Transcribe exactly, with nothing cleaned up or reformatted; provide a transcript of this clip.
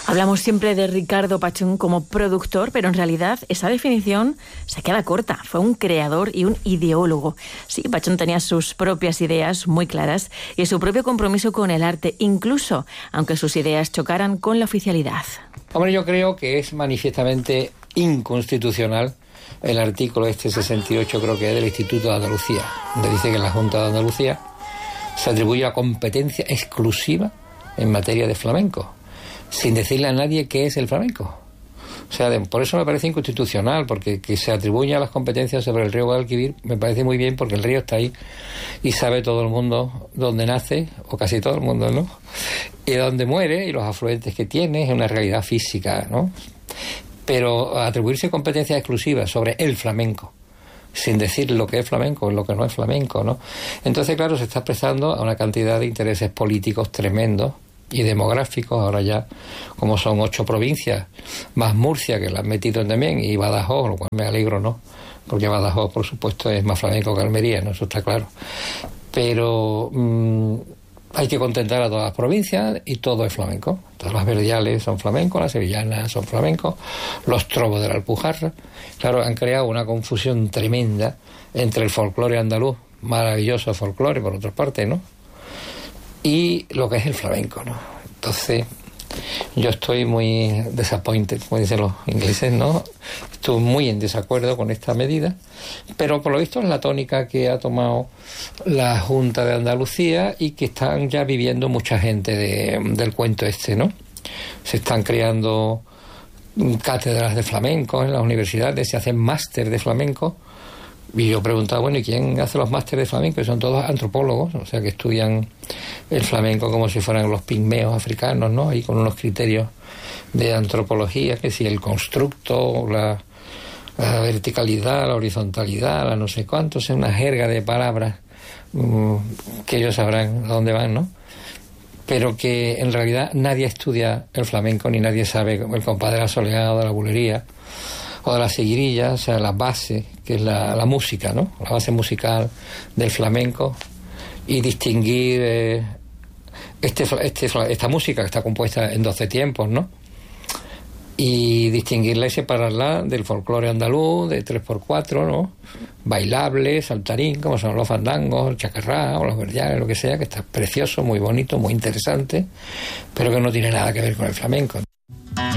Hablamos siempre de Ricardo Pachón como productor, pero en realidad esa definición se queda corta. Fue un creador y un ideólogo. Sí, Pachón tenía sus propias ideas muy claras y su propio compromiso con el arte, incluso aunque sus ideas chocaran con la oficialidad. Hombre, yo creo que es manifiestamente inconstitucional el artículo este sesenta y ocho, creo que es del Instituto de Andalucía, donde dice que la Junta de Andalucía se atribuye la competencia exclusiva en materia de flamenco, sin decirle a nadie qué es el flamenco. O sea, de, por eso me parece inconstitucional, porque que se atribuya las competencias sobre el río Guadalquivir me parece muy bien, porque el río está ahí y sabe todo el mundo dónde nace, o casi todo el mundo, ¿no? Y dónde muere, y los afluentes que tiene, es una realidad física, ¿no? Pero atribuirse competencias exclusivas sobre el flamenco, sin decir lo que es flamenco, lo que no es flamenco, ¿no? Entonces, claro, se está expresando a una cantidad de intereses políticos tremendos y demográficos. Ahora ya, como son ocho provincias, más Murcia, que la han metido también, y Badajoz, lo cual me alegro, ¿no? Porque Badajoz, por supuesto, es más flamenco que Almería, ¿no? Eso está claro. Pero mmm, hay que contentar a todas las provincias y todo es flamenco. Todas las verdiales son flamencos, las sevillanas son flamencos, los trovos de la Alpujarra. Claro, han creado una confusión tremenda entre el folclore andaluz, maravilloso folclore, por otra parte, ¿no?, y lo que es el flamenco, ¿no? Entonces, yo estoy muy disappointed, como dicen los ingleses, ¿no? Estoy muy en desacuerdo con esta medida, pero por lo visto es la tónica que ha tomado la Junta de Andalucía y que están ya viviendo mucha gente de, del cuento este, ¿no? Se están creando cátedras de flamenco en las universidades, se hacen máster de flamenco. Y yo preguntaba, bueno, ¿y quién hace los másteres de flamenco? Y son todos antropólogos, o sea, que estudian el flamenco como si fueran los pigmeos africanos, ¿no? Y con unos criterios de antropología, que si el constructo, la, la verticalidad, la horizontalidad, la no sé cuánto, es una jerga de palabras mmm, que ellos sabrán a dónde van, ¿no? Pero que en realidad nadie estudia el flamenco, ni nadie sabe el compás de la soleá o de la bulería, o de la seguirilla, o sea, la base, que es la, la música, ¿no? La base musical del flamenco, y distinguir eh, este, este, esta música que está compuesta en doce tiempos, ¿no? Y distinguirla y separarla del folclore andaluz, de tres por cuatro, ¿no? Bailable, saltarín, como son los fandangos, el chacarrá o los verdiales, lo que sea, que está precioso, muy bonito, muy interesante, pero que no tiene nada que ver con el flamenco.